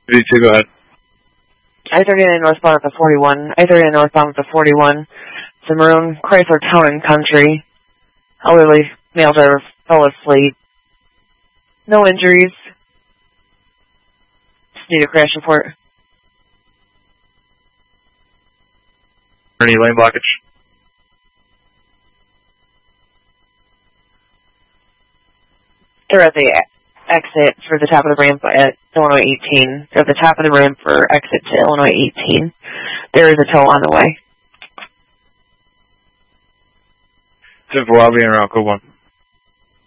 32, go ahead. I-39 northbound at the 41. I-39 northbound at the 41. It's a maroon Chrysler Town and Country. Elderly male driver fell asleep. No injuries. Just need a crash report. Any lane blockage? They're at the exit for the top of the ramp at Illinois 18. They're at the top of the ramp for exit to Illinois 18. There is a tow on the way. 10-4, I'll be in around code 1.